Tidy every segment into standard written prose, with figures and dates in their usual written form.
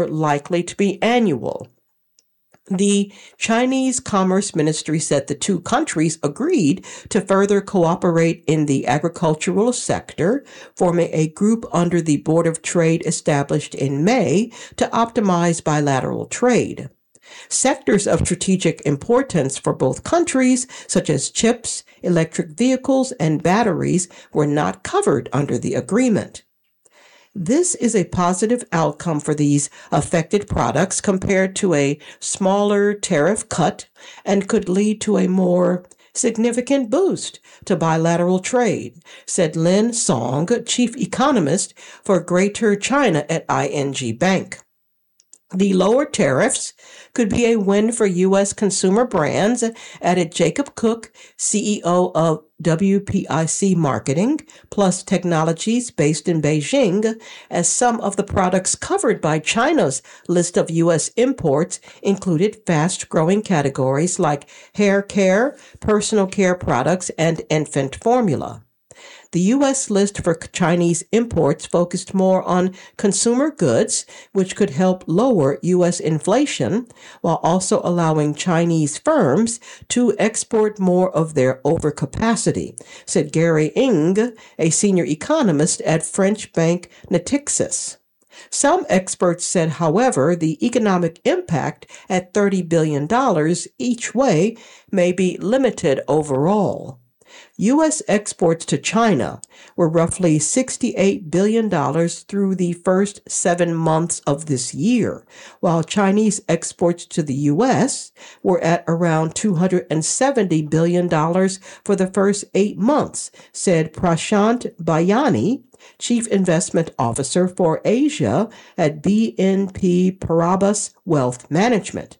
likely to be annual. The Chinese Commerce Ministry said the two countries agreed to further cooperate in the agricultural sector, forming a group under the Board of Trade established in May to optimize bilateral trade. Sectors of strategic importance for both countries, such as chips, electric vehicles, and batteries, were not covered under the agreement. This is a positive outcome for these affected products compared to a smaller tariff cut and could lead to a more significant boost to bilateral trade, said Lin Song, chief economist for Greater China at ING Bank. The lower tariffs could be a win for U.S. consumer brands, added Jacob Cook, CEO of WPIC Marketing Plus Technologies based in Beijing, as some of the products covered by China's list of U.S. imports included fast-growing categories like hair care, personal care products, and infant formula. The U.S. list for Chinese imports focused more on consumer goods, which could help lower U.S. inflation, while also allowing Chinese firms to export more of their overcapacity, said Gary Ng, a senior economist at French bank Natixis. Some experts said, however, the economic impact at $30 billion each way may be limited overall. U.S. exports to China were roughly $68 billion through the first 7 months of this year, while Chinese exports to the U.S. were at around $270 billion for the first 8 months, said Prashant Bayani, Chief Investment Officer for Asia at BNP Paribas Wealth Management.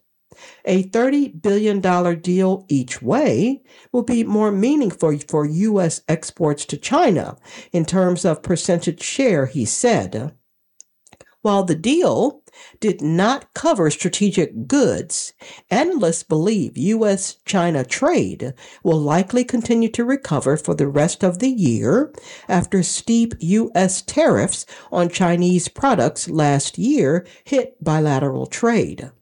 A $30 billion deal each way will be more meaningful for U.S. exports to China in terms of percentage share, he said. While the deal did not cover strategic goods, analysts believe U.S.-China trade will likely continue to recover for the rest of the year after steep U.S. tariffs on Chinese products last year hit bilateral trade.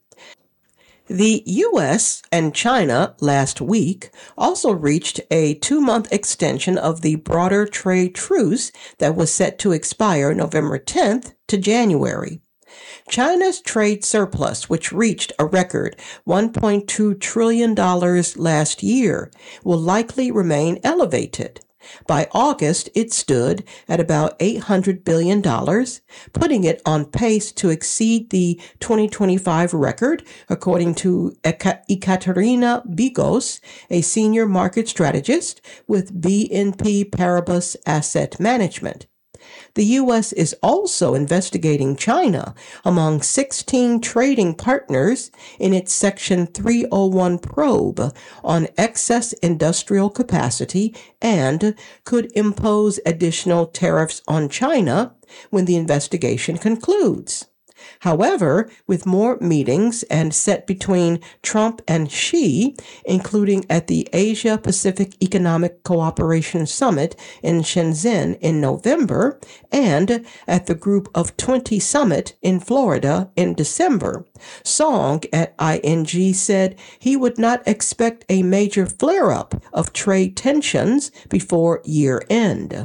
The U.S. and China last week also reached a 2-month extension of the broader trade truce that was set to expire November 10th to January. China's trade surplus, which reached a record $1.2 trillion last year, will likely remain elevated. By August, it stood at about $800 billion, putting it on pace to exceed the 2025 record, according to Ekaterina Bigos, a senior market strategist with BNP Paribas Asset Management. The U.S. is also investigating China among 16 trading partners in its Section 301 probe on excess industrial capacity and could impose additional tariffs on China when the investigation concludes. However, with more meetings and set between Trump and Xi, including at the Asia-Pacific Economic Cooperation Summit in Shenzhen in November and at the Group of 20 Summit in Florida in December, Song at ING said he would not expect a major flare-up of trade tensions before year-end.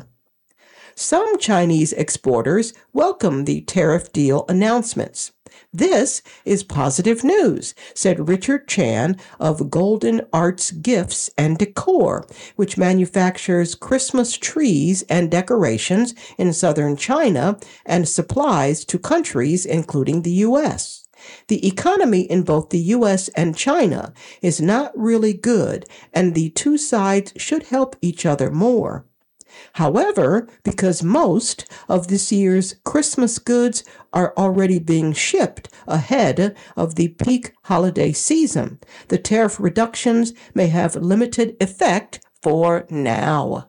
Some Chinese exporters welcome the tariff deal announcements. This is positive news, said Richard Chan of Golden Arts Gifts and Decor, which manufactures Christmas trees and decorations in southern China and supplies to countries including the U.S. The economy in both the U.S. and China is not really good, and the two sides should help each other more. However, because most of this year's Christmas goods are already being shipped ahead of the peak holiday season, the tariff reductions may have limited effect for now.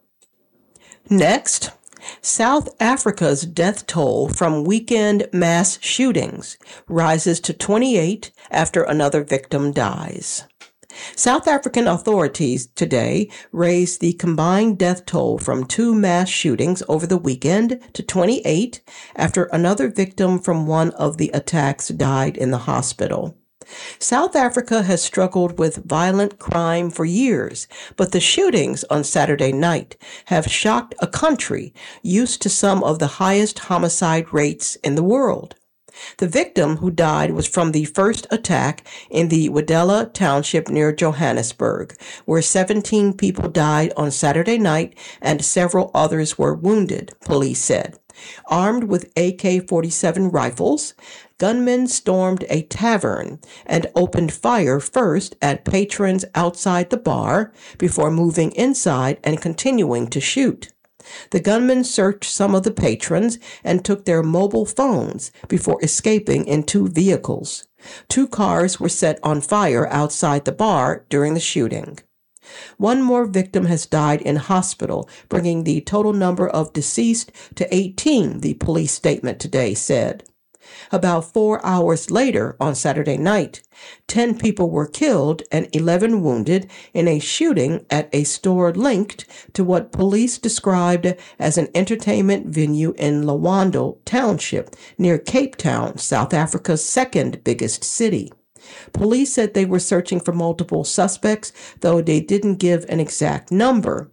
Next, South Africa's death toll from weekend mass shootings rises to 28 after another victim dies. South African authorities today raised the combined death toll from two mass shootings over the weekend to 28 after another victim from one of the attacks died in the hospital. South Africa has struggled with violent crime for years, but the shootings on Saturday night have shocked a country used to some of the highest homicide rates in the world. The victim who died was from the first attack in the Wadela township near Johannesburg, where 17 people died on Saturday night and several others were wounded, police said. Armed with AK-47 rifles, gunmen stormed a tavern and opened fire first at patrons outside the bar before moving inside and continuing to shoot. The gunmen searched some of the patrons and took their mobile phones before escaping in two vehicles. Two cars were set on fire outside the bar during the shooting. One more victim has died in hospital, bringing the total number of deceased to 18, the police statement today said. About 4 hours later, on Saturday night, 10 people were killed and 11 wounded in a shooting at a store linked to what police described as an entertainment venue in Lawando Township near Cape Town, South Africa's second biggest city. Police said they were searching for multiple suspects, though they didn't give an exact number.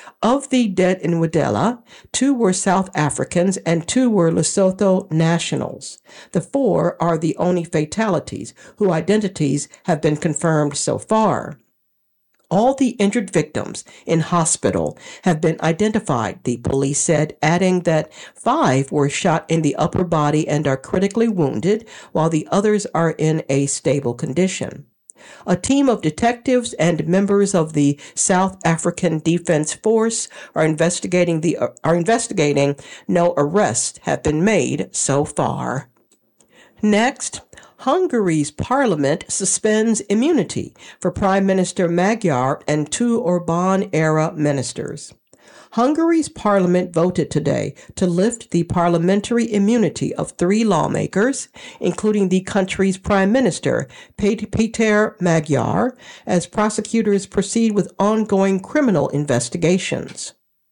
Of the dead in Wadela, 2 were South Africans and 2 were Lesotho nationals. The 4 are the only fatalities whose identities have been confirmed so far. All the injured victims in hospital have been identified, the police said, adding that 5 were shot in the upper body and are critically wounded, while the others are in a stable condition. A team of detectives and members of the South African Defense Force are investigating. No arrests have been made so far. Next, Hungary's parliament suspends immunity for Prime Minister Magyar and 2 Orbán-era ministers. Hungary's parliament voted today to lift the parliamentary immunity of 3 lawmakers, including the country's prime minister, Péter Magyar, as prosecutors proceed with ongoing criminal investigations.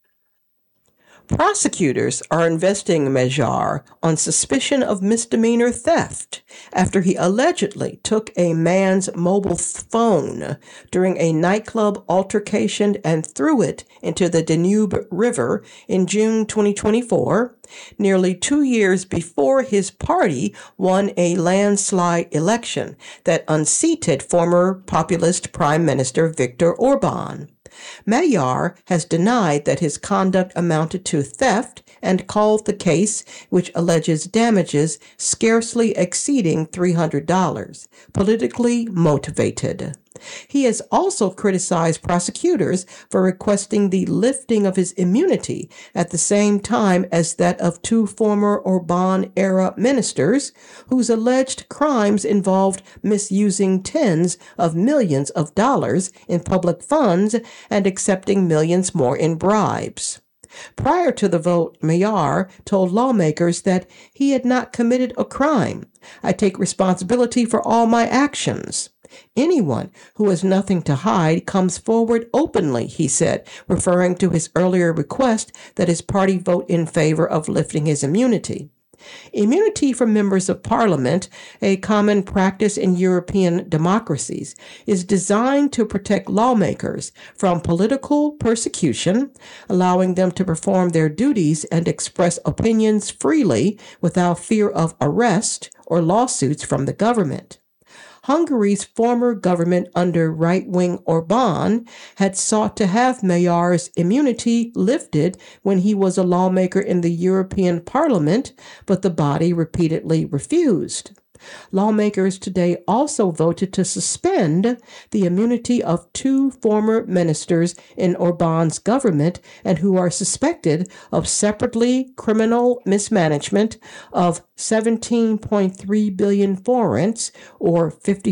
Prosecutors are investigating Magyar on suspicion of misdemeanor theft after he allegedly took a man's mobile phone during a nightclub altercation and threw it into the Danube River in June 2024, nearly 2 years before his party won a landslide election that unseated former populist Prime Minister Viktor Orban. Magyar has denied that his conduct amounted to theft and called the case, which alleges damages scarcely exceeding $300, politically motivated. He has also criticized prosecutors for requesting the lifting of his immunity at the same time as that of 2 former Orbán-era ministers whose alleged crimes involved misusing tens of millions of dollars in public funds and accepting millions more in bribes. Prior to the vote, Magyar told lawmakers that he had not committed a crime. I take responsibility for all my actions. Anyone who has nothing to hide comes forward openly, he said, referring to his earlier request that his party vote in favor of lifting his immunity. Immunity for members of parliament, a common practice in European democracies, is designed to protect lawmakers from political persecution, allowing them to perform their duties and express opinions freely without fear of arrest or lawsuits from the government. Hungary's former government under right-wing Orbán had sought to have Magyar's immunity lifted when he was a lawmaker in the European Parliament, but the body repeatedly refused. Lawmakers today also voted to suspend the immunity of 2 former ministers in Orbán's government and who are suspected of separately criminal mismanagement of 17.3 billion forints, or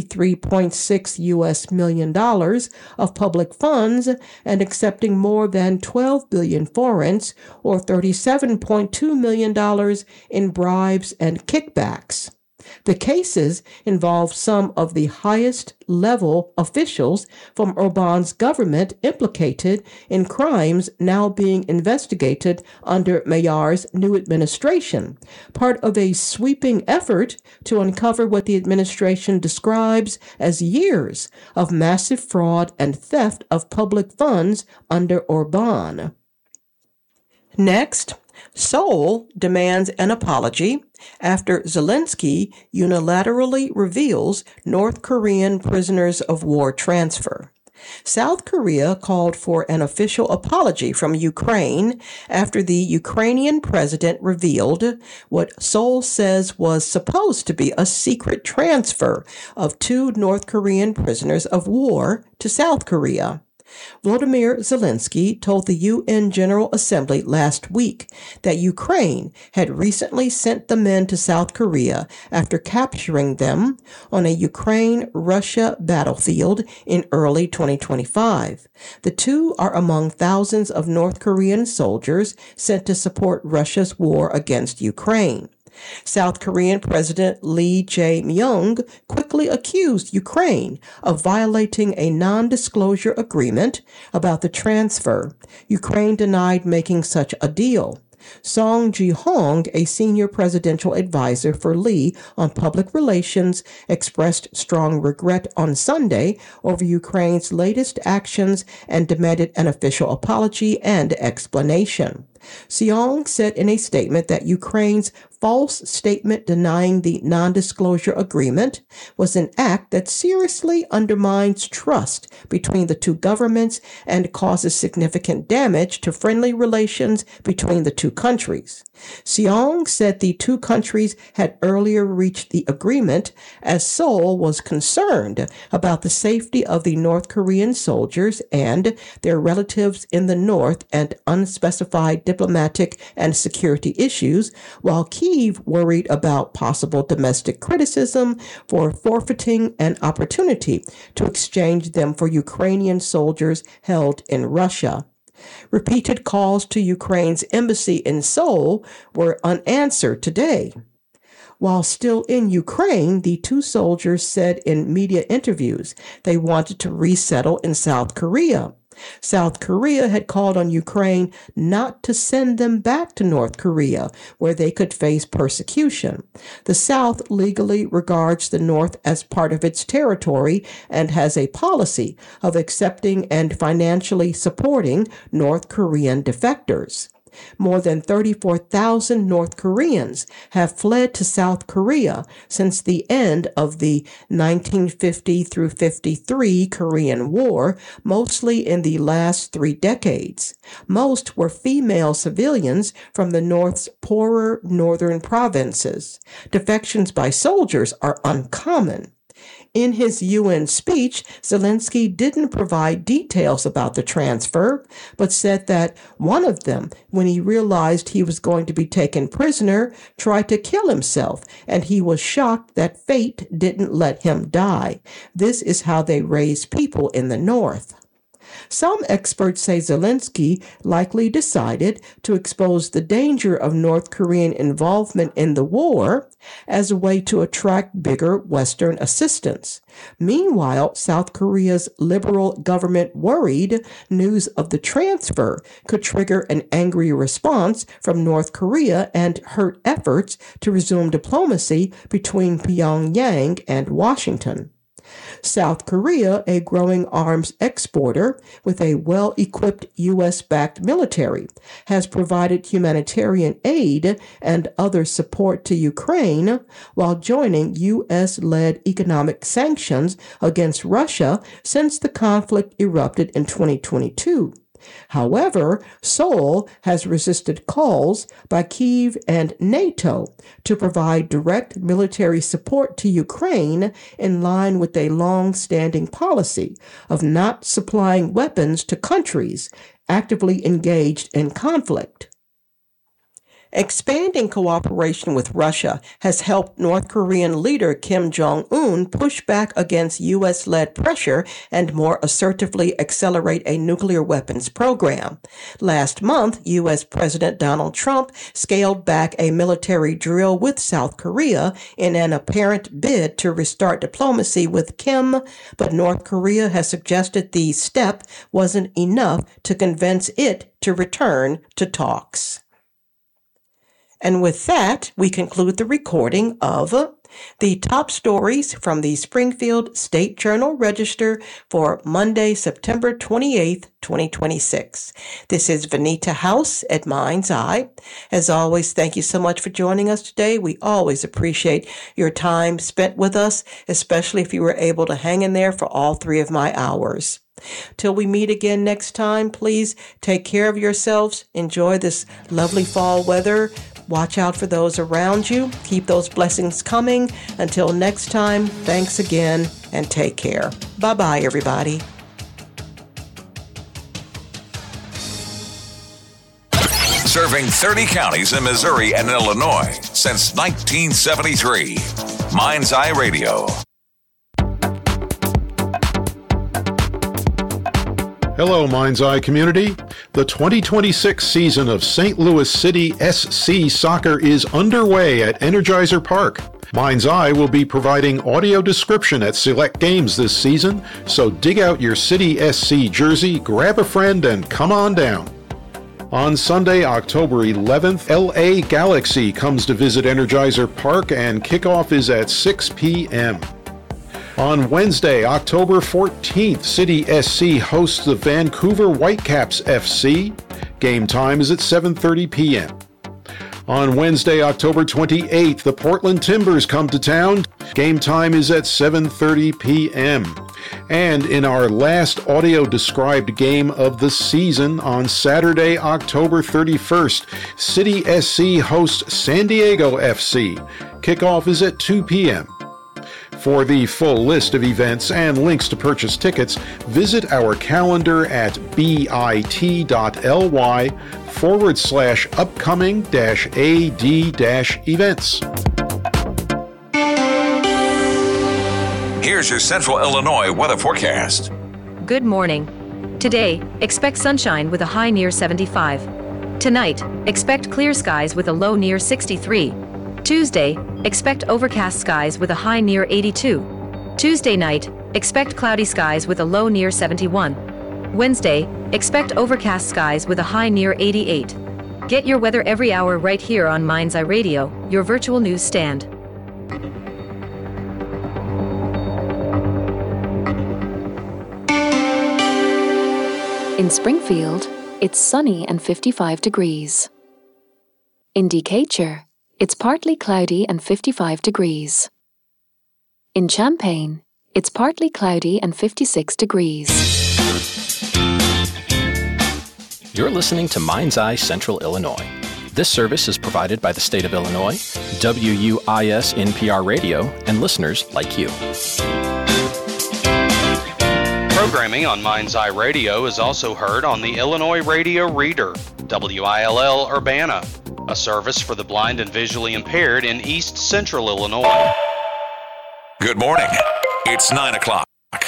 $53.6 million of public funds, and accepting more than 12 billion forints, or $37.2 million in bribes and kickbacks. The cases involve some of the highest level officials from Orban's government implicated in crimes now being investigated under Mayar's new administration, part of a sweeping effort to uncover what the administration describes as years of massive fraud and theft of public funds under Orban. Next, Seoul demands an apology after Zelensky unilaterally reveals North Korean prisoners of war transfer. South Korea called for an official apology from Ukraine after the Ukrainian president revealed what Seoul says was supposed to be a secret transfer of 2 North Korean prisoners of war to South Korea. Volodymyr Zelensky told the UN General Assembly last week that Ukraine had recently sent the men to South Korea after capturing them on a Ukraine-Russia battlefield in early 2025. The 2 are among thousands of North Korean soldiers sent to support Russia's war against Ukraine. South Korean President Lee Jae-myung quickly accused Ukraine of violating a non-disclosure agreement about the transfer. Ukraine denied making such a deal. Song Ji-hong, a senior presidential advisor for Lee on public relations, expressed strong regret on Sunday over Ukraine's latest actions and demanded an official apology and explanation. Seong said in a statement that Ukraine's false statement denying the non-disclosure agreement was an act that seriously undermines trust between the 2 governments and causes significant damage to friendly relations between the 2 countries. Seong said the 2 countries had earlier reached the agreement as Seoul was concerned about the safety of the North Korean soldiers and their relatives in the north and unspecified diplomatic and security issues, while Kyiv worried about possible domestic criticism for forfeiting an opportunity to exchange them for Ukrainian soldiers held in Russia. Repeated calls to Ukraine's embassy in Seoul were unanswered today. While still in Ukraine, the 2 soldiers said in media interviews they wanted to resettle in South Korea. South Korea had called on Ukraine not to send them back to North Korea, where they could face persecution. The South legally regards the North as part of its territory and has a policy of accepting and financially supporting North Korean defectors. More than 34,000 North Koreans have fled to South Korea since the end of the 1950 through 53 Korean War, mostly in the last 3 decades. Most were female civilians from the North's poorer northern provinces. Defections by soldiers are uncommon. In his UN speech, Zelensky didn't provide details about the transfer, but said that one of them, when he realized he was going to be taken prisoner, tried to kill himself, and he was shocked that fate didn't let him die. This is how they raise people in the North. Some experts say Zelensky likely decided to expose the danger of North Korean involvement in the war as a way to attract bigger Western assistance. Meanwhile, South Korea's liberal government worried news of the transfer could trigger an angry response from North Korea and hurt efforts to resume diplomacy between Pyongyang and Washington. South Korea, a growing arms exporter with a well-equipped U.S.-backed military, has provided humanitarian aid and other support to Ukraine while joining U.S.-led economic sanctions against Russia since the conflict erupted in 2022. However, Seoul has resisted calls by Kyiv and NATO to provide direct military support to Ukraine in line with a long-standing policy of not supplying weapons to countries actively engaged in conflict. Expanding cooperation with Russia has helped North Korean leader Kim Jong-un push back against U.S.-led pressure and more assertively accelerate a nuclear weapons program. Last month, U.S. President Donald Trump scaled back a military drill with South Korea in an apparent bid to restart diplomacy with Kim, but North Korea has suggested the step wasn't enough to convince it to return to talks. And with that, we conclude the recording of the top stories from the Springfield State Journal-Register for Monday, September 28th, 2026. This is Venita House at Mind's Eye. As always, thank you so much for joining us today. We always appreciate your time spent with us, especially if you were able to hang in there for all 3 of my hours. Till we meet again next time, please take care of yourselves. Enjoy this lovely fall weather. Watch out for those around you. Keep those blessings coming. Until next time, thanks again and take care. Bye-bye, everybody. Serving 30 counties in Missouri and Illinois since 1973. Mind's Eye Radio. Hello, Mind's Eye community. The 2026 season of St. Louis City SC Soccer is underway at Energizer Park. Mind's Eye will be providing audio description at select games this season, so dig out your City SC jersey, grab a friend, and come on down. On Sunday, October 11th, LA Galaxy comes to visit Energizer Park and kickoff is at 6 p.m. On Wednesday, October 14th, City SC hosts the Vancouver Whitecaps FC. Game time is at 7:30 p.m. On Wednesday, October 28th, the Portland Timbers come to town. Game time is at 7:30 p.m. And in our last audio-described game of the season, on Saturday, October 31st, City SC hosts San Diego FC. Kickoff is at 2 p.m. For the full list of events and links to purchase tickets, visit our calendar at bit.ly/upcoming-ad-events. Here's your Central Illinois weather forecast. Good morning. Today, expect sunshine with a high near 75. Tonight, expect clear skies with a low near 63. Tuesday, expect overcast skies with a high near 82. Tuesday night, expect cloudy skies with a low near 71. Wednesday, expect overcast skies with a high near 88. Get your weather every hour right here on Mind's Eye Radio, your virtual news stand. In Springfield, it's sunny and 55 degrees. In Decatur, it's partly cloudy and 55 degrees. In Champaign, it's partly cloudy and 56 degrees. You're listening to Mind's Eye Central Illinois. This service is provided by the state of Illinois, WUIS NPR Radio, and listeners like you. Programming on Mind's Eye Radio is also heard on the Illinois Radio Reader, WILL Urbana, a service for the blind and visually impaired in East Central Illinois. Good morning. It's 9 o'clock.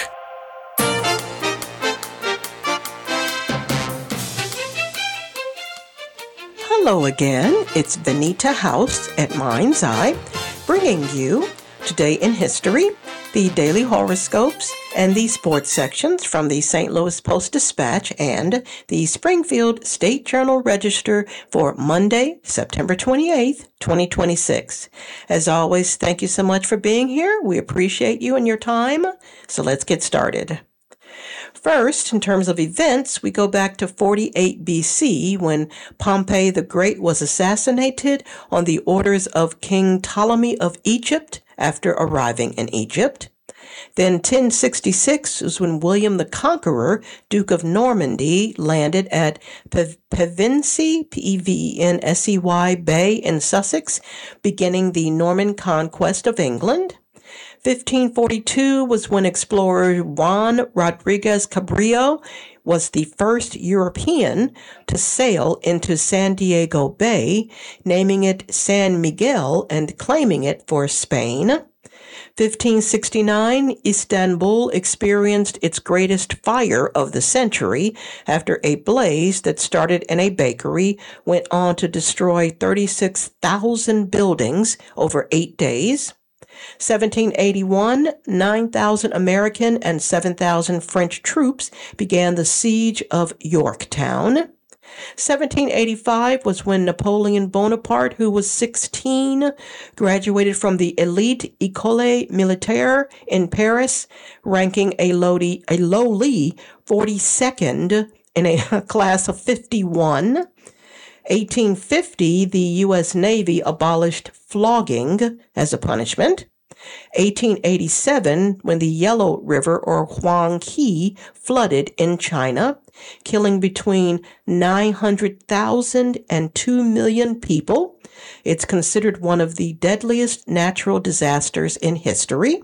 Hello again. It's Venita House at Mind's Eye, bringing you Today in History, the daily horoscopes, and the sports sections from the St. Louis Post-Dispatch and the Springfield State Journal-Register for Monday, September 28th, 2026. As always, thank you so much for being here. We appreciate you and your time. So let's get started. First, in terms of events, we go back to 48 BC when Pompey the Great was assassinated on the orders of King Ptolemy of Egypt after arriving in Egypt. Then 1066 was when William the Conqueror, Duke of Normandy, landed at Pevensey, Pevensey Bay in Sussex, beginning the Norman conquest of England. 1542 was when explorer Juan Rodriguez Cabrillo was the first European to sail into San Diego Bay, naming it San Miguel and claiming it for Spain. 1569, Istanbul experienced its greatest fire of the century after a blaze that started in a bakery went on to destroy 36,000 buildings over 8 days. 1781, 9,000 American and 7,000 French troops began the siege of Yorktown. 1785 was when Napoleon Bonaparte, who was 16, graduated from the elite École Militaire in Paris, ranking a lowly 42nd in a class of 51. 1850, the U.S. Navy abolished flogging as a punishment. 1887, when the Yellow River, or Huanghe, flooded in China, killing between 900,000 and 2 million people. It's considered one of the deadliest natural disasters in history.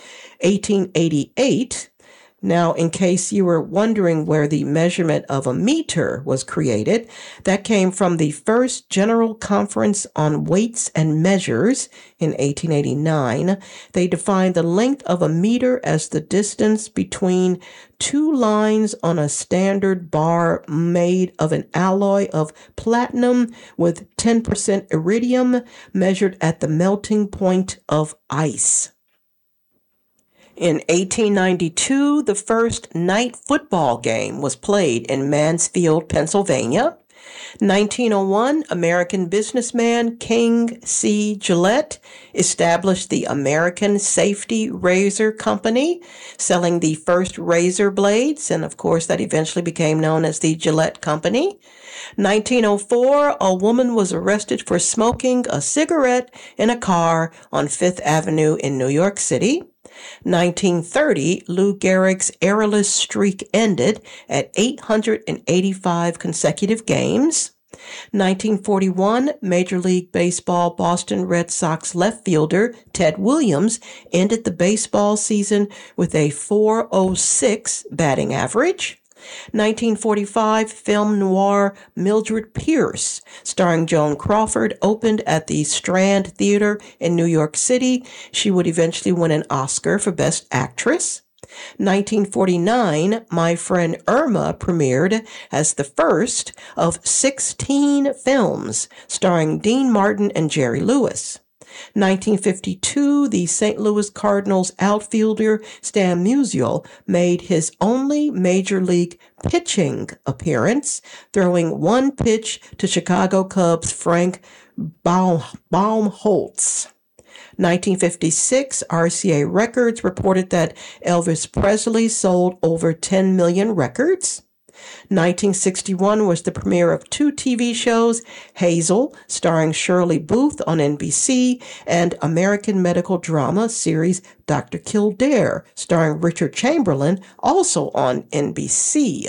1888, now, in case you were wondering where the measurement of a meter was created, that came from the first General Conference on Weights and Measures in 1889. They defined the length of a meter as the distance between two lines on a standard bar made of an alloy of platinum with 10% iridium, measured at the melting point of ice. In 1892, the first night football game was played in Mansfield, Pennsylvania. 1901, American businessman King C. Gillette established the American Safety Razor Company, selling the first razor blades, and of course that eventually became known as the Gillette Company. 1904, a woman was arrested for smoking a cigarette in a car on Fifth Avenue in New York City. 1930, Lou Gehrig's errorless streak ended at 885 consecutive games. 1941, Major League Baseball Boston Red Sox left fielder Ted Williams ended the baseball season with a .406 batting average. 1945, film noir Mildred Pierce, starring Joan Crawford, opened at the Strand Theater in New York City. She would eventually win an Oscar for Best Actress. 1949, My Friend Irma premiered as the first of 16 films starring Dean Martin and Jerry Lewis. 1952, the St. Louis Cardinals outfielder Stan Musial made his only major league pitching appearance, throwing one pitch to Chicago Cubs Frank Baumholtz. 1956, RCA Records reported that Elvis Presley sold over 10 million records. 1961 was the premiere of two TV shows, Hazel, starring Shirley Booth on NBC, and American medical drama series Dr. Kildare, starring Richard Chamberlain, also on NBC.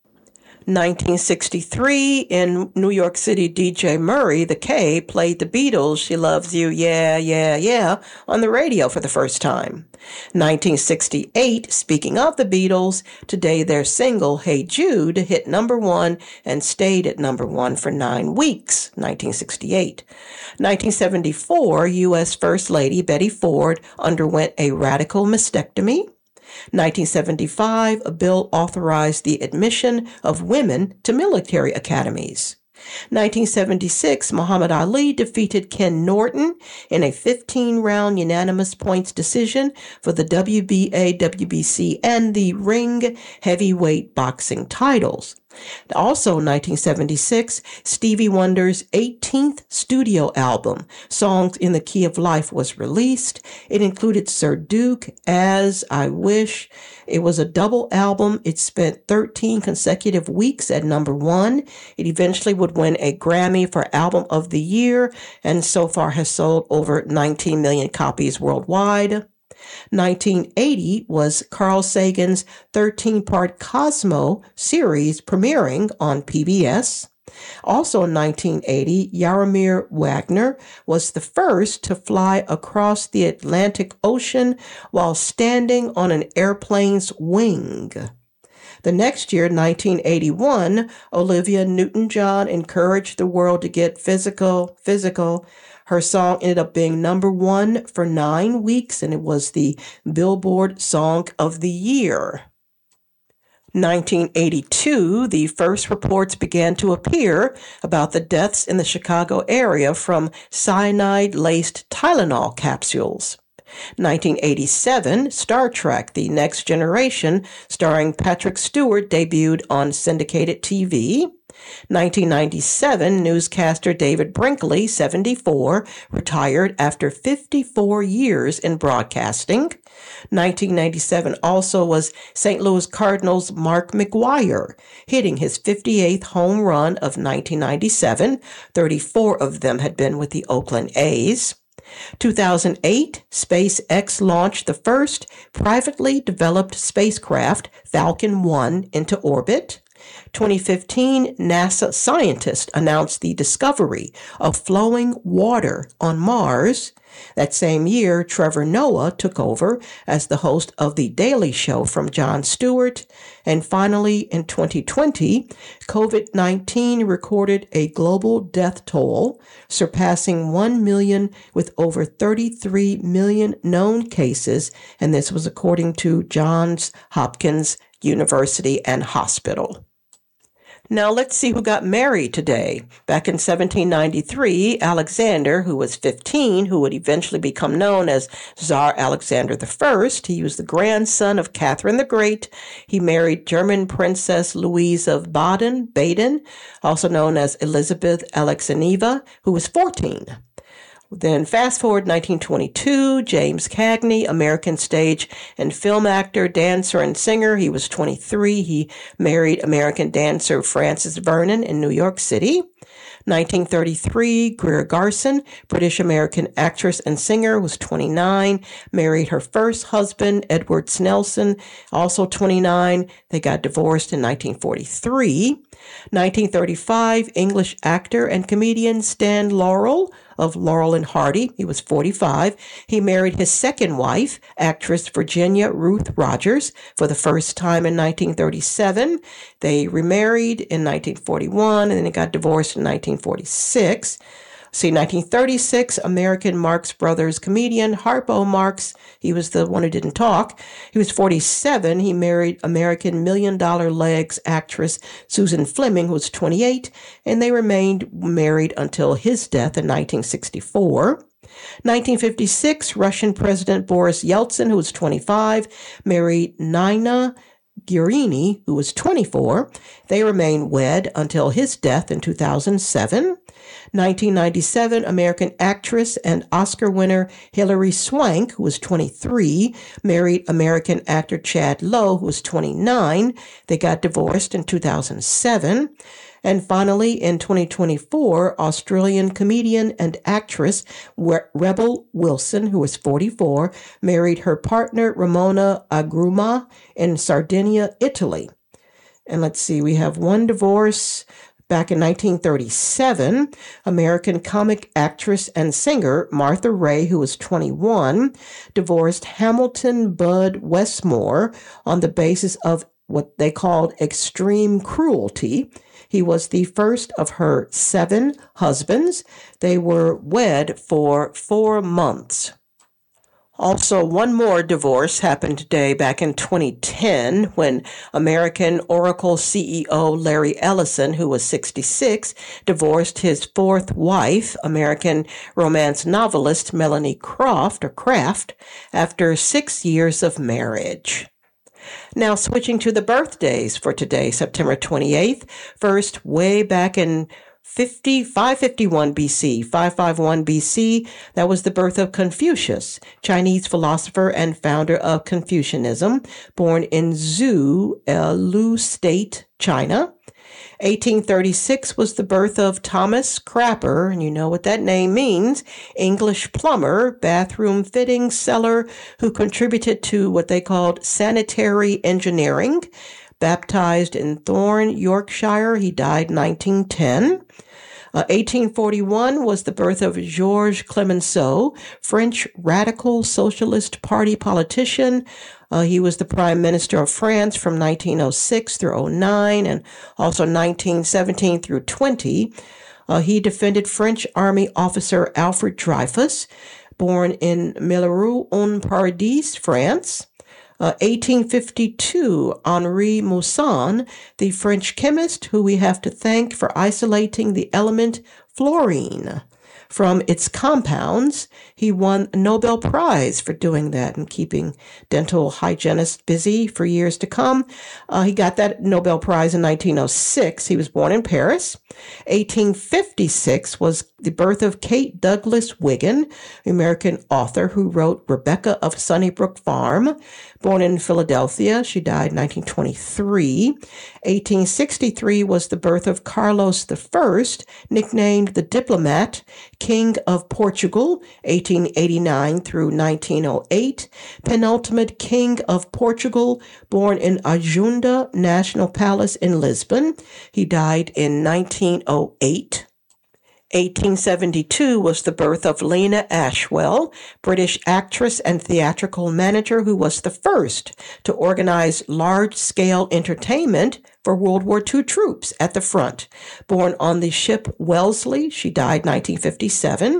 1963, in New York City, DJ Murray, the K, played the Beatles' She Loves You, Yeah, Yeah, Yeah, on the radio for the first time. 1968, speaking of the Beatles, today their single, Hey Jude, hit number 1 and stayed at number 1 for 9 weeks, 1968. 1974, U.S. First Lady Betty Ford underwent a radical mastectomy. 1975, a bill authorized the admission of women to military academies. 1976, Muhammad Ali defeated Ken Norton in a 15-round unanimous points decision for the WBA, WBC, and the Ring heavyweight boxing titles. Also, 1976, Stevie Wonder's 18th studio album, Songs in the Key of Life, was released. It included Sir Duke, As I Wish. It was a double album. It spent 13 consecutive weeks at number 1. It eventually would win a Grammy for Album of the Year, and so far has sold over 19 million copies worldwide. 1980 was Carl Sagan's 13-part Cosmo series premiering on PBS. Also in 1980, Jaromir Wagner was the first to fly across the Atlantic Ocean while standing on an airplane's wing. The next year, 1981, Olivia Newton-John encouraged the world to get physical. Her song ended up being number 1 for 9 weeks, and it was the Billboard Song of the Year. 1982, the first reports began to appear about the deaths in the Chicago area from cyanide-laced Tylenol capsules. 1987, Star Trek: The Next Generation, starring Patrick Stewart, debuted on syndicated TV. 1997, newscaster David Brinkley, 74, retired after 54 years in broadcasting. 1997 also was St. Louis Cardinals' Mark McGwire, hitting his 58th home run of 1997. 34 of them had been with the Oakland A's. 2008, SpaceX launched the first privately developed spacecraft, Falcon 1, into orbit. 2015, NASA scientists announced the discovery of flowing water on Mars. That same year, Trevor Noah took over as the host of The Daily Show from Jon Stewart. And finally, in 2020, COVID-19 recorded a global death toll, surpassing 1 million with over 33 million known cases. And this was according to Johns Hopkins University and Hospital. Now let's see who got married today. Back in 1793, Alexander, who was 15, who would eventually become known as Tsar Alexander I, he was the grandson of Catherine the Great. He married German Princess Louise of Baden, also known as Elizabeth Alexeyeva, who was 14. Then fast forward 1922, James Cagney, American stage and film actor, dancer, and singer. He was 23. He married American dancer Frances Vernon in New York City. 1933, Greer Garson, British-American actress and singer, was 29, married her first husband, Edward Snelson, also 29. They got divorced in 1943. 1935, English actor and comedian Stan Laurel of Laurel and Hardy. He was 45. He married his second wife, actress Virginia Ruth Rogers, for the first time in 1937. They remarried in 1941 and then they got divorced in 1946. 1936, American Marx Brothers comedian Harpo Marx. He was the one who didn't talk. He was 47. He married American $1 Million Legs actress Susan Fleming, who was 28, and they remained married until his death in 1964. 1956, Russian President Boris Yeltsin, who was 25, married Nina Guerini, who was 24. They remained wed until his death in 2007. 1997, American actress and Oscar winner Hilary Swank, who was 23, married American actor Chad Lowe, who was 29. They got divorced in 2007. And finally, in 2024, Australian comedian and actress Rebel Wilson, who was 44, married her partner Ramona Agruma in Sardinia, Italy. And let's see, we have one divorce. Back in 1937, American comic actress and singer Martha Raye, who was 21, divorced Hamilton Bud Westmore on the basis of what they called extreme cruelty. He was the first of her 7 husbands. They were wed for 4 months. Also, one more divorce happened today back in 2010 when American Oracle CEO Larry Ellison, who was 66, divorced his 4th wife, American romance novelist Melanie Craft, after 6 years of marriage. Now, switching to the birthdays for today, September 28th. First, way back in 551 BC, 551 BC, that was the birth of Confucius, Chinese philosopher and founder of Confucianism, born in Zhou, Lu State, China. 1836 was the birth of Thomas Crapper, and you know what that name means, English plumber, bathroom fitting seller, who contributed to what they called sanitary engineering. Baptized in Thorne, Yorkshire, he died in 1910. 1841 was the birth of Georges Clemenceau, French Radical Socialist Party politician. He was the Prime Minister of France from 1906 through 09 and also 1917 through 20. He defended French Army officer Alfred Dreyfus, born in Milleroux-en-Paradis, France. 1852, Henri Moissan, the French chemist who we have to thank for isolating the element fluorine from its compounds. He won a Nobel Prize for doing that and keeping dental hygienists busy for years to come. He got that Nobel Prize in 1906. He was born in Paris. 1856 was the birth of Kate Douglas Wiggin, American author who wrote Rebecca of Sunnybrook Farm. Born in Philadelphia, she died in 1923. 1863 was the birth of Carlos I, nicknamed the Diplomat, King of Portugal, 1889 through 1908, penultimate King of Portugal, born in Ajunda National Palace in Lisbon. He died in 1908. 1872 was the birth of Lena Ashwell, British actress and theatrical manager who was the first to organize large-scale entertainment for World War II troops at the front. Born on the ship Wellesley, she died 1957.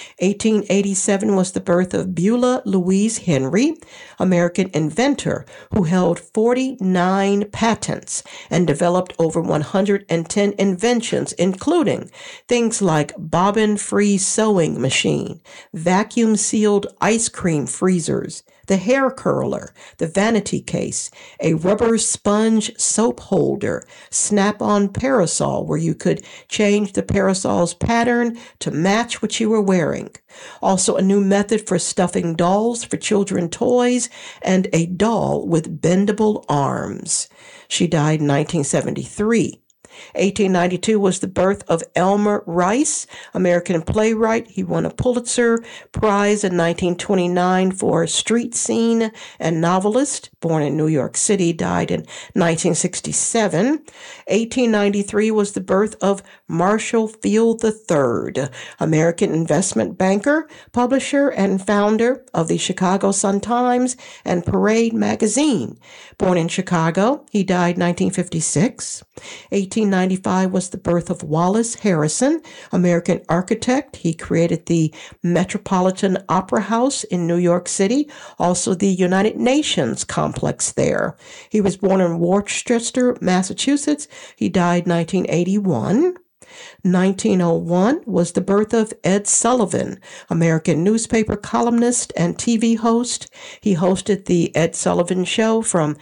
1887 was the birth of Beulah Louise Henry, American inventor who held 49 patents and developed over 110 inventions, including things like bobbin-free sewing machine, vacuum-sealed ice cream freezers, the hair curler, the vanity case, a rubber sponge soap holder, snap-on parasol where you could change the parasol's pattern to match what you were wearing. Also a new method for stuffing dolls for children toys, and a doll with bendable arms. She died in 1973. 1892 was the birth of Elmer Rice, American playwright. He won a Pulitzer Prize in 1929 for street scene and novelist. Born in New York City, died in 1967. 1893 was the birth of Marshall Field III, American investment banker, publisher, and founder of the Chicago Sun-Times and Parade magazine. Born in Chicago, he died 1956. 1895 was the birth of Wallace Harrison, American architect. He created the Metropolitan Opera House in New York City, also the United Nations complex there. He was born in Worcester, Massachusetts. He died 1981. 1901 was the birth of Ed Sullivan, American newspaper columnist and TV host. He hosted the Ed Sullivan Show from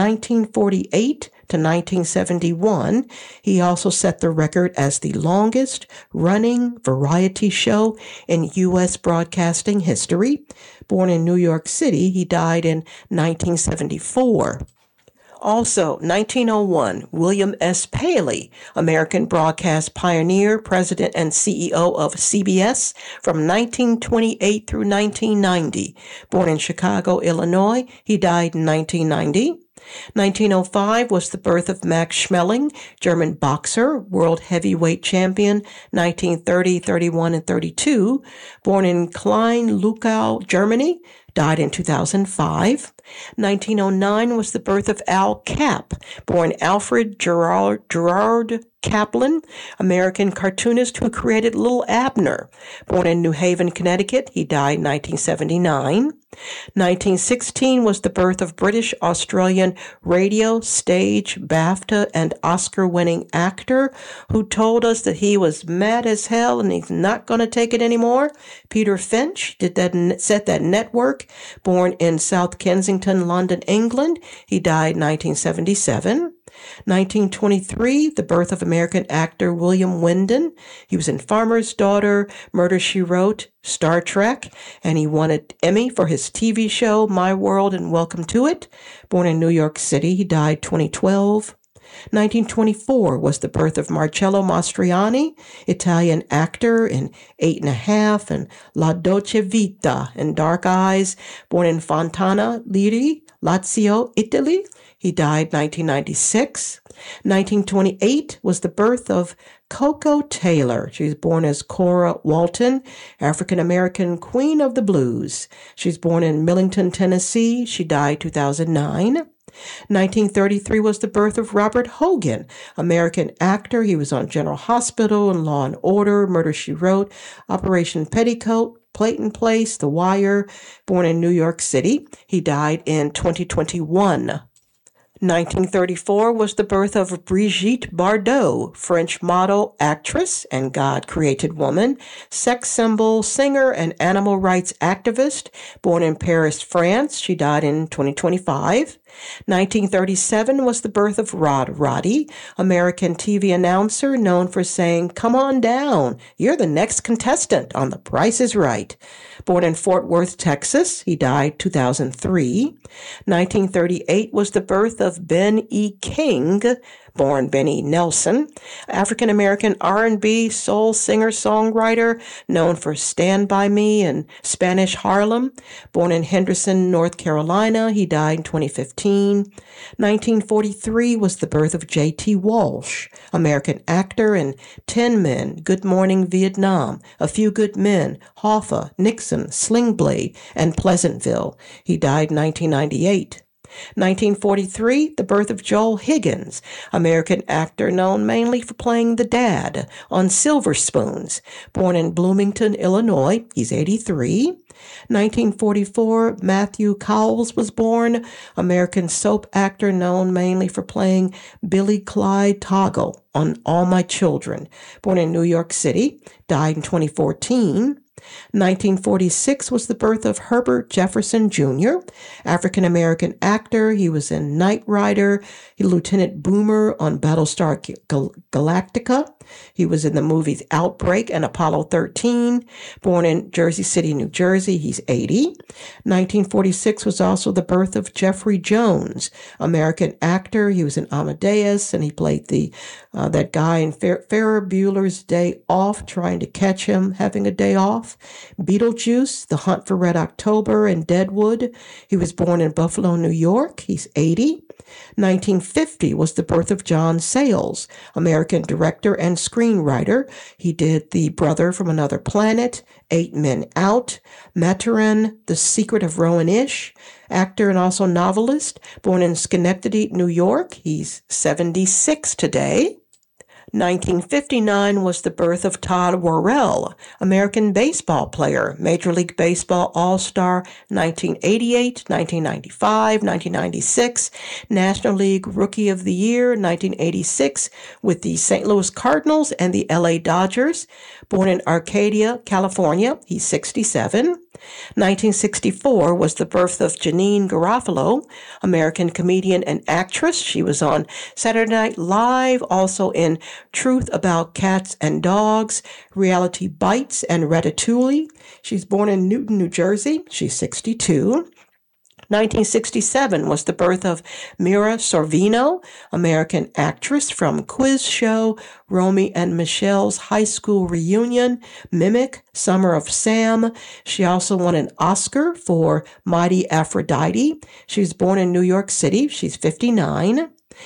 1948 to 1971. He also set the record as the longest running variety show in U.S. broadcasting history. Born in New York City, he died in 1974. Also, 1901, William S. Paley, American broadcast pioneer, president, and CEO of CBS from 1928 through 1990. Born in Chicago, Illinois, he died in 1990. 1905 was the birth of Max Schmeling, German boxer, world heavyweight champion, 1930, 31, and 32. Born in Klein-Luckau, Germany, died in 2005. 1909 was the birth of Al Capp, born Alfred Gerard Kaplan, American cartoonist who created Little Abner. Born in New Haven, Connecticut, he died in 1979. 1916 was the birth of British Australian radio, stage, BAFTA, and Oscar-winning actor who told us that he was mad as hell and he's not going to take it anymore. Peter Finch set that network. Born in South Kensington, London, England, he died in 1977. 1923, the birth of American actor William Wyndon. He was in Farmer's Daughter, Murder, She Wrote, Star Trek, and he won an Emmy for his TV show, My World and Welcome to It. Born in New York City, he died 2012. 1924 was the birth of Marcello Mastroianni, Italian actor in 8½, and La Dolce Vita and Dark Eyes, born in Fontana Liri, Lazio, Italy. He died 1996. 1928 was the birth of Coco Taylor. She was born as Cora Walton, African-American Queen of the Blues. She was born in Millington, Tennessee. She died 2009. 1933 was the birth of Robert Hogan, American actor. He was on General Hospital and Law and Order, Murder, She Wrote, Operation Petticoat, Clayton Place, The Wire, born in New York City. He died in 2021. 1934 was the birth of Brigitte Bardot, French model, actress, and God-created woman, sex symbol, singer, and animal rights activist, born in Paris, France. She died in 2025. 1937 was the birth of Rod Roddy, American TV announcer known for saying, "Come on down, you're the next contestant on The Price is Right." Born in Fort Worth, Texas, he died 2003. 1938 was the birth of Ben E. King, born Benny Nelson, African-American R&B soul singer-songwriter known for Stand By Me and Spanish Harlem. Born in Henderson, North Carolina, he died in 2015. 1943 was the birth of J.T. Walsh, American actor in 10 Men, Good Morning Vietnam, A Few Good Men, Hoffa, Nixon, Sling Blade, and Pleasantville. He died in 1998. 1943, the birth of Joel Higgins, American actor known mainly for playing the dad on Silver Spoons. Born in Bloomington, Illinois, he's 83. 1944, Matthew Cowles was born, American soap actor known mainly for playing Billy Clyde Toggle on All My Children. Born in New York City, died in 2014. 1946 was the birth of Herbert Jefferson Jr., African-American actor. He was in Knight Rider, Lieutenant Boomer on Battlestar Galactica. He was in the movies Outbreak and Apollo 13. Born in Jersey City, New Jersey, he's 80. 1946 was also the birth of Jeffrey Jones, American actor. He was in Amadeus, and he played that guy in Ferris Bueller's Day Off, trying to catch him having a day off. Beetlejuice, The Hunt for Red October, and Deadwood. He was born in Buffalo, New York. He's 80. 1950 was the birth of John Sayles, American director and screenwriter. He did The Brother from Another Planet, 8 Men Out, Maturin, The Secret of Rowan Ish, actor and also novelist, born in Schenectady, New York. He's 76 today. 1959 was the birth of Todd Worrell, American baseball player, Major League Baseball All-Star 1988, 1995, 1996, National League Rookie of the Year 1986 with the St. Louis Cardinals and the LA Dodgers. Born in Arcadia, California, he's 67. 1964 was the birth of Janine Garofalo, American comedian and actress. She was on Saturday Night Live, also in Truth About Cats and Dogs, Reality Bites, and Ratatouille. She's born in Newton, New Jersey. She's 62. 1967 was the birth of Mira Sorvino, American actress from Quiz Show, Romy and Michelle's High School Reunion, Mimic, Summer of Sam. She also won an Oscar for Mighty Aphrodite. She was born in New York City. She's 59.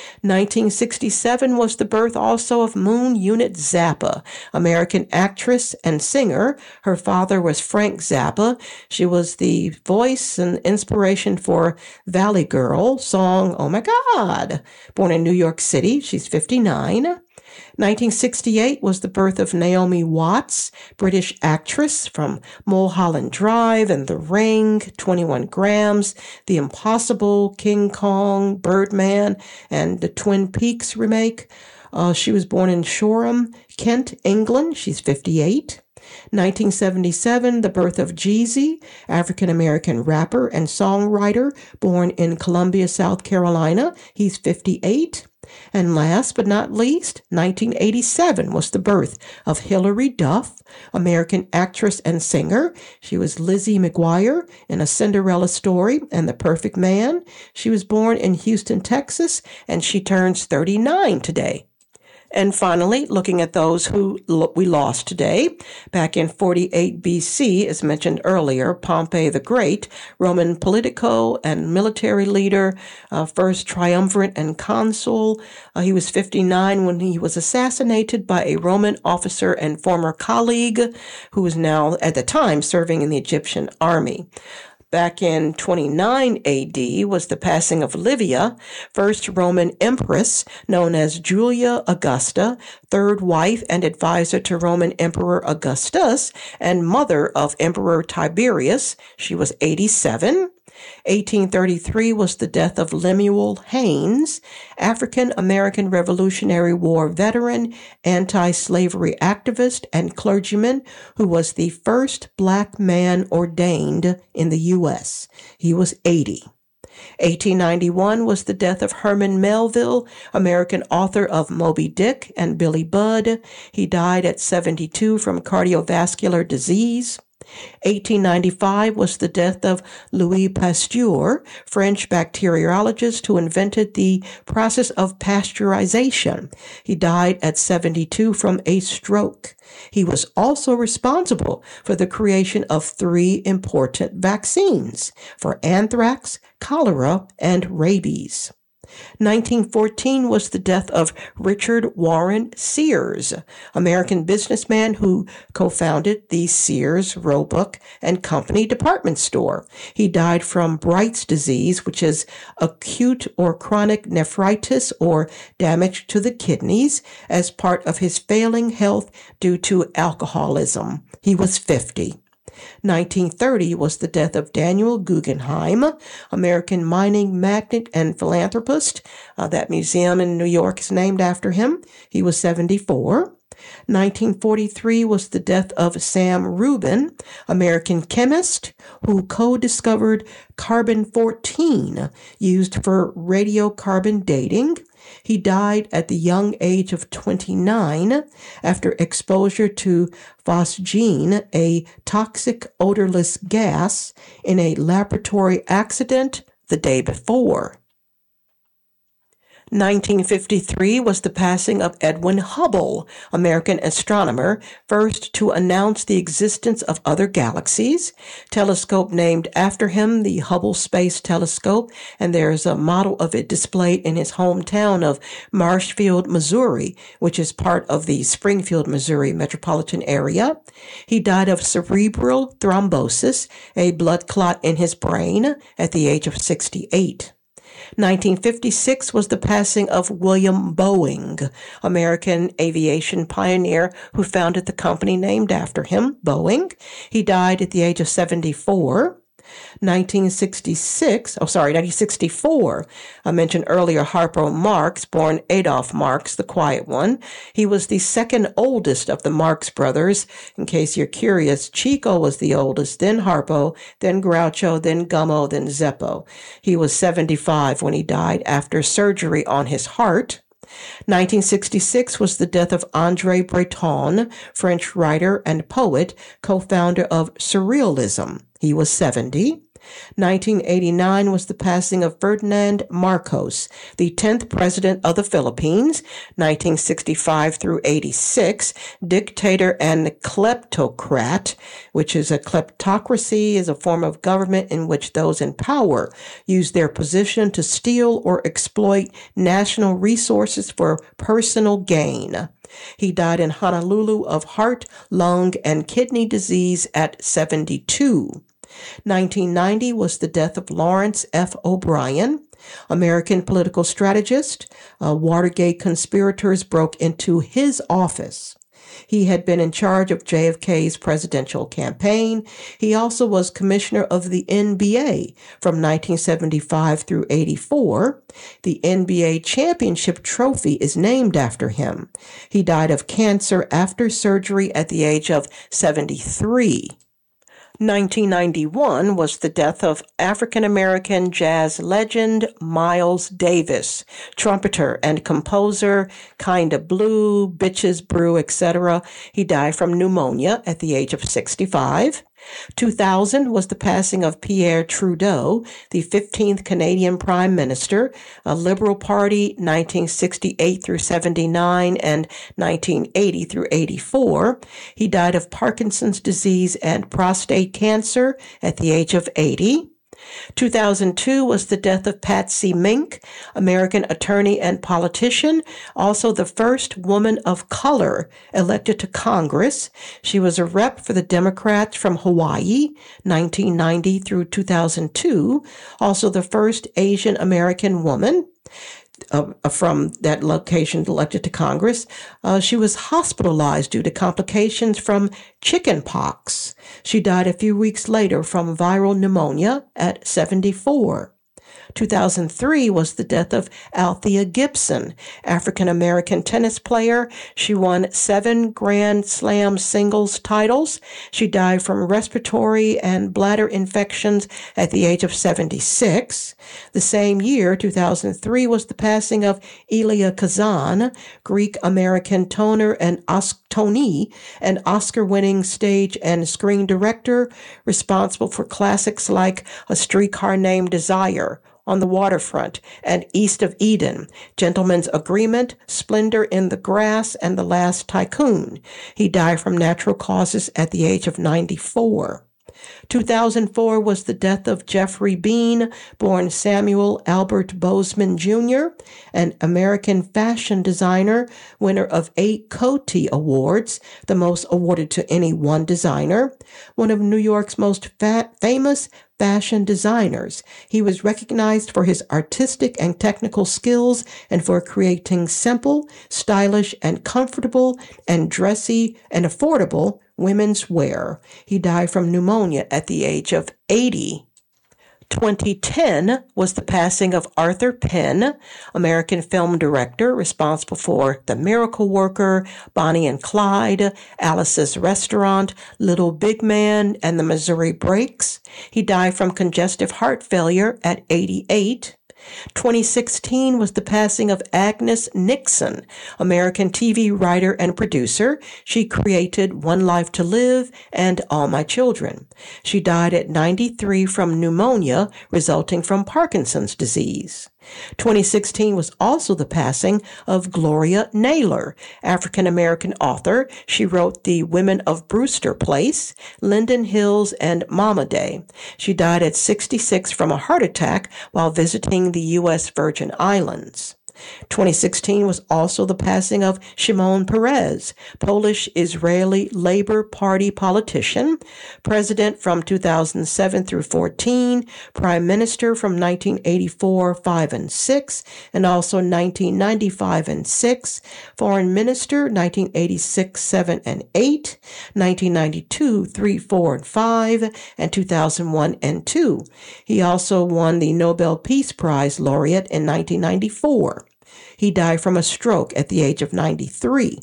1967 was the birth also of Moon Unit Zappa, American actress and singer. Her father was Frank Zappa. She was the voice and inspiration for Valley Girl song, Oh My God. Born in New York City, she's 59. 1968 was the birth of Naomi Watts, British actress from Mulholland Drive and The Ring, 21 Grams, The Impossible, King Kong, Birdman, and the Twin Peaks remake. She was born in Shoreham, Kent, England. She's 58. 1977, the birth of Jeezy, African-American rapper and songwriter, born in Columbia, South Carolina. He's 58. And last but not least, 1987 was the birth of Hilary Duff, American actress and singer. She was Lizzie McGuire in A Cinderella Story and The Perfect Man. She was born in Houston, Texas, and she turns 39 today. And finally, looking at those who we lost today, back in 48 BC, as mentioned earlier, Pompey the Great, Roman politico and military leader, first triumvirate and consul. He was 59 when he was assassinated by a Roman officer and former colleague who was now, at the time, serving in the Egyptian army. Back in 29 AD was the passing of Livia, first Roman empress known as Julia Augusta, third wife and advisor to Roman Emperor Augustus, and mother of Emperor Tiberius. She was 87. 1833 was the death of Lemuel Haynes, African-American Revolutionary War veteran, anti-slavery activist, and clergyman who was the first black man ordained in the U.S. He was 80. 1891 was the death of Herman Melville, American author of Moby Dick and Billy Budd. He died at 72 from cardiovascular disease. 1895 was the death of Louis Pasteur, French bacteriologist who invented the process of pasteurization. He died at 72 from a stroke. He was also responsible for the creation of 3 important vaccines for anthrax, cholera, and rabies. 1914 was the death of Richard Warren Sears, American businessman who co-founded the Sears, Roebuck and Company department store. He died from Bright's disease, which is acute or chronic nephritis or damage to the kidneys, as part of his failing health due to alcoholism. He was 50. 1930 was the death of Daniel Guggenheim, American mining magnate and philanthropist. That museum in New York is named after him. He was 74. 1943 was the death of Sam Rubin, American chemist who co-discovered carbon-14 used for radiocarbon dating. He died at the young age of 29 after exposure to phosgene, a toxic odorless gas, in a laboratory accident the day before. 1953 was the passing of Edwin Hubble, American astronomer, first to announce the existence of other galaxies. Telescope named after him, the Hubble Space Telescope, and there's a model of it displayed in his hometown of Marshfield, Missouri, which is part of the Springfield, Missouri metropolitan area. He died of cerebral thrombosis, a blood clot in his brain, at the age of 68. 1956 was the passing of William Boeing, American aviation pioneer who founded the company named after him, Boeing. He died at the age of 74. 1964, I mentioned earlier Harpo Marx, born Adolph Marx, the quiet one. He was the second oldest of the Marx brothers. In case you're curious, Chico was the oldest, then Harpo, then Groucho, then Gummo, then Zeppo. He was 75 when he died after surgery on his heart. 1966 was the death of André Breton, French writer and poet, co-founder of Surrealism. He was 70. 1989 was the passing of Ferdinand Marcos, the 10th president of the Philippines, 1965 through 86, dictator and kleptocrat, which is a kleptocracy, is a form of government in which those in power use their position to steal or exploit national resources for personal gain. He died in Honolulu of heart, lung, and kidney disease at 72. 1990 was the death of Lawrence F. O'Brien, American political strategist. Watergate conspirators broke into his office. He had been in charge of JFK's presidential campaign. He also was commissioner of the NBA from 1975 through 84. The NBA championship trophy is named after him. He died of cancer after surgery at the age of 73. 1991 was the death of African-American jazz legend Miles Davis, trumpeter and composer, Kinda Blue, Bitches Brew, etc. He died from pneumonia at the age of 65. 2000 was the passing of Pierre Trudeau, the 15th Canadian Prime Minister, a Liberal Party 1968 through 79 and 1980 through 84. He died of Parkinson's disease and prostate cancer at the age of 80. 2002 was the death of Patsy Mink, American attorney and politician, also the first woman of color elected to Congress. She was a rep for the Democrats from Hawaii, 1990 through 2002, also the first Asian American woman from that location elected to Congress. She was hospitalized due to complications from chicken pox. She died a few weeks later from viral pneumonia at 74. 2003 was the death of Althea Gibson, African-American tennis player. She won 7 Grand Slam singles titles. She died from respiratory and bladder infections at the age of 76. The same year, 2003, was the passing of Elia Kazan, Greek-American toner and Tony, an Oscar-winning stage and screen director responsible for classics like A Streetcar Named Desire, On the Waterfront, and East of Eden, Gentleman's Agreement, Splendor in the Grass, and The Last Tycoon. He died from natural causes at the age of 94. 2004 was the death of Jeffrey Bean, born Samuel Albert Bozeman Jr., an American fashion designer, winner of 8 Coty Awards, the most awarded to any one designer, one of New York's most famous fashion designers. He was recognized for his artistic and technical skills and for creating simple, stylish, and comfortable and dressy and affordable women's wear. He died from pneumonia at the age of 80. 2010 was the passing of Arthur Penn, American film director responsible for The Miracle Worker, Bonnie and Clyde, Alice's Restaurant, Little Big Man, and The Missouri Breaks. He died from congestive heart failure at 88. 2016 was the passing of Agnes Nixon, American TV writer and producer. She created One Life to Live and All My Children. She died at 93 from pneumonia resulting from Parkinson's disease. 2016 was also the passing of Gloria Naylor, African-American author. She wrote The Women of Brewster Place, Linden Hills, and Mama Day. She died at 66 from a heart attack while visiting the U.S. Virgin Islands. 2016 was also the passing of Shimon Peres, Polish-Israeli Labor Party politician, president from 2007 through 14, prime minister from 1984, 5, and 6, and also 1995 and 6, foreign minister 1986, 7, and 8, 1992, 3, 4, and 5, and 2001 and 2. He also won the Nobel Peace Prize laureate in 1994. He died from a stroke at the age of 93.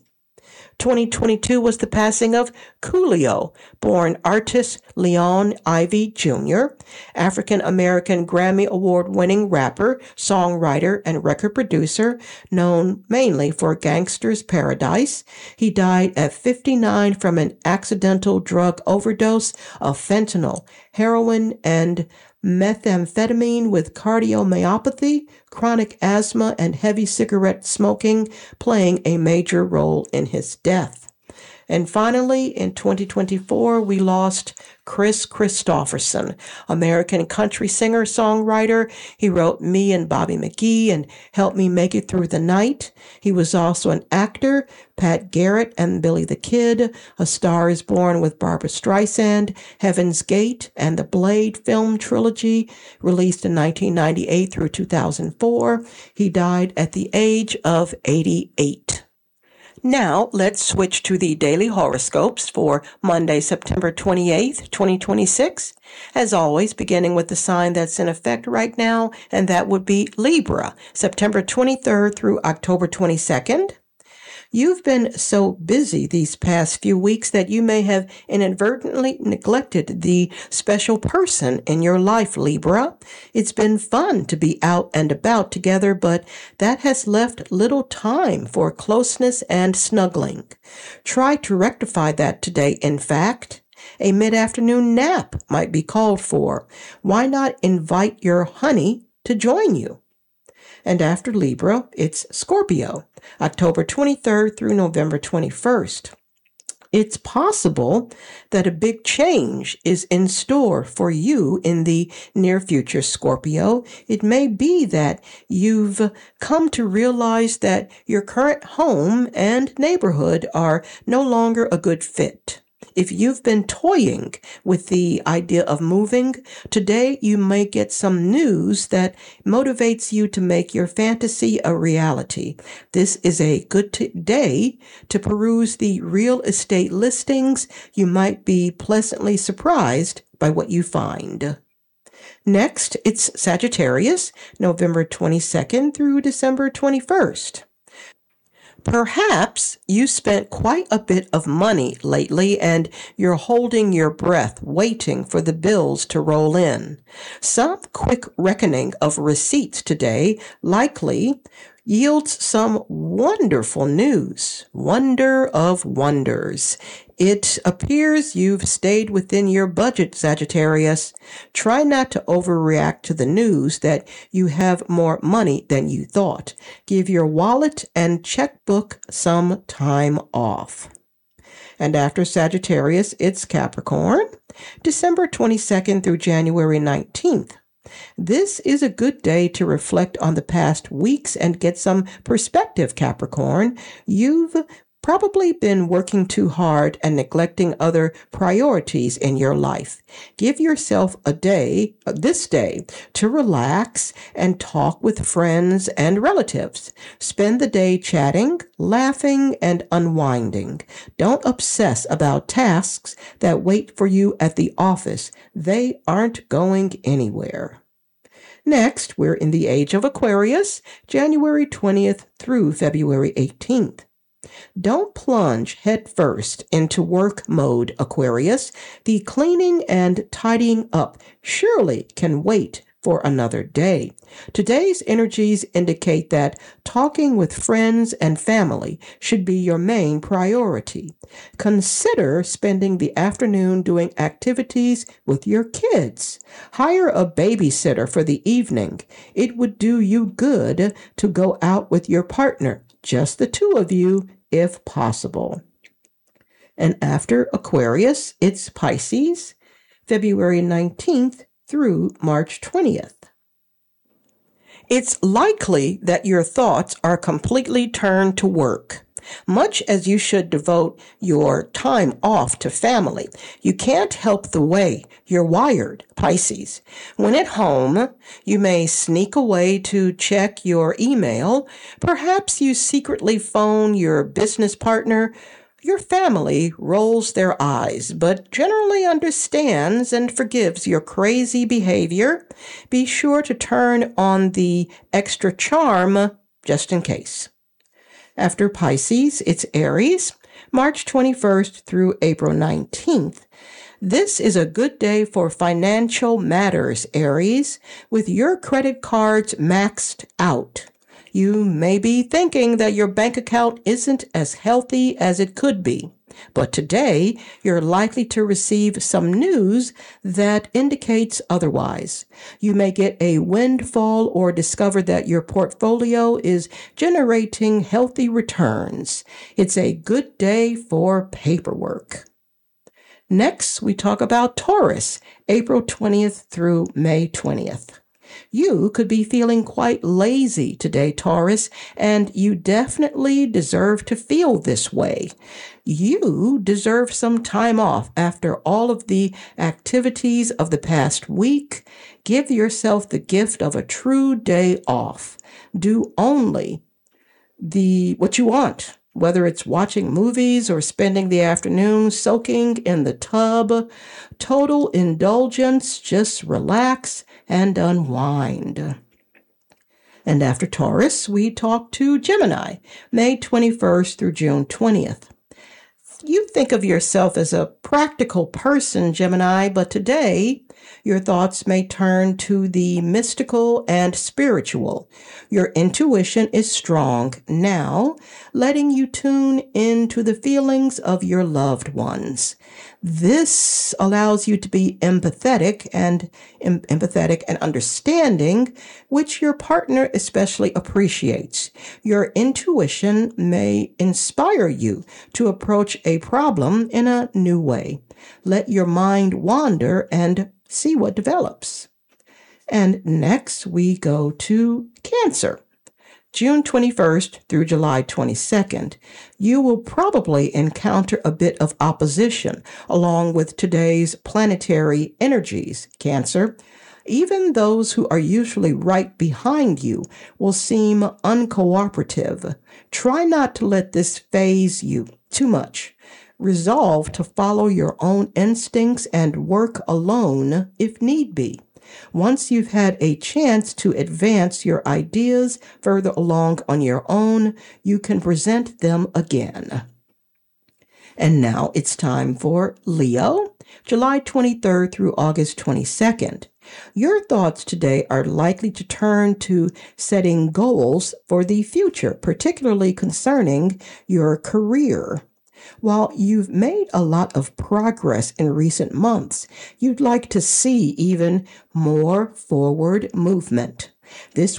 2022 was the passing of Coolio, born artist Leon Ivy Jr., African-American Grammy Award-winning rapper, songwriter, and record producer, known mainly for Gangsta's Paradise. He died at 59 from an accidental drug overdose of fentanyl, heroin, and methamphetamine, with cardiomyopathy, chronic asthma, and heavy cigarette smoking playing a major role in his death. And finally, in 2024, we lost Kris Kristofferson, American country singer-songwriter. He wrote Me and Bobby McGee and Help Me Make It Through the Night. He was also an actor, Pat Garrett and Billy the Kid, A Star is Born with Barbra Streisand, Heaven's Gate, and the Blade film trilogy, released in 1998 through 2004. He died at the age of 88. Now, let's switch to the daily horoscopes for Monday, September 28th, 2026. As always, beginning with the sign that's in effect right now, and that would be Libra, September 23rd through October 22nd. You've been so busy these past few weeks that you may have inadvertently neglected the special person in your life, Libra. It's been fun to be out and about together, but that has left little time for closeness and snuggling. Try to rectify that today, in fact. A mid-afternoon nap might be called for. Why not invite your honey to join you? And after Libra, it's Scorpio, October 23rd through November 21st. It's possible that a big change is in store for you in the near future, Scorpio. It may be that you've come to realize that your current home and neighborhood are no longer a good fit. If you've been toying with the idea of moving, today you may get some news that motivates you to make your fantasy a reality. This is a good day to peruse the real estate listings. You might be pleasantly surprised by what you find. Next, it's Sagittarius, November 22nd through December 21st. Perhaps you spent quite a bit of money lately and you're holding your breath, waiting for the bills to roll in. Some quick reckoning of receipts today likely yields some wonderful news. Wonder of wonders. It appears you've stayed within your budget, Sagittarius. Try not to overreact to the news that you have more money than you thought. Give your wallet and checkbook some time off. And after Sagittarius, it's Capricorn, December 22nd through January 19th. This is a good day to reflect on the past weeks and get some perspective, Capricorn. You've probably been working too hard and neglecting other priorities in your life. Give yourself this day, to relax and talk with friends and relatives. Spend the day chatting, laughing, and unwinding. Don't obsess about tasks that wait for you at the office. They aren't going anywhere. Next, we're in the age of Aquarius, January 20th through February 18th. Don't plunge headfirst into work mode, Aquarius. The cleaning and tidying up surely can wait for another day. Today's energies indicate that talking with friends and family should be your main priority. Consider spending the afternoon doing activities with your kids. Hire a babysitter for the evening. It would do you good to go out with your partner, just the two of you, if possible. And after Aquarius, it's Pisces, February 19th through March 20th. It's likely that your thoughts are completely turned to work. Much as you should devote your time off to family, you can't help the way you're wired, Pisces. When at home, you may sneak away to check your email. Perhaps you secretly phone your business partner. Your family rolls their eyes, but generally understands and forgives your crazy behavior. Be sure to turn on the extra charm just in case. After Pisces, it's Aries, March 21st through April 19th. This is a good day for financial matters, Aries, with your credit cards maxed out. You may be thinking that your bank account isn't as healthy as it could be, but today you're likely to receive some news that indicates otherwise. You may get a windfall or discover that your portfolio is generating healthy returns. It's a good day for paperwork. Next, we talk about Taurus, April 20th through May 20th. You could be feeling quite lazy today, Taurus, and you definitely deserve to feel this way. You deserve some time off after all of the activities of the past week. Give yourself the gift of a true day off. Do only what you want. whether it's watching movies or spending the afternoon soaking in the tub. Total indulgence, just relax and unwind. And after Taurus, we talk to Gemini, May 21st through June 20th. You think of yourself as a practical person, Gemini, but today your thoughts may turn to the mystical and spiritual. Your intuition is strong now, letting you tune into the feelings of your loved ones. This allows you to be empathetic and understanding, which your partner especially appreciates. Your intuition may inspire you to approach a problem in a new way. Let your mind wander and see what develops. And next we go to Cancer. June 21st through July 22nd, you will probably encounter a bit of opposition along with today's planetary energies, Cancer. Even those who are usually right behind you will seem uncooperative. Try not to let this phase you too much. Resolve to follow your own instincts and work alone if need be. Once you've had a chance to advance your ideas further along on your own, you can present them again. And now it's time for Leo, July 23rd through August 22nd. Your thoughts today are likely to turn to setting goals for the future, particularly concerning your career. While you've made a lot of progress in recent months, you'd like to see even more forward movement. This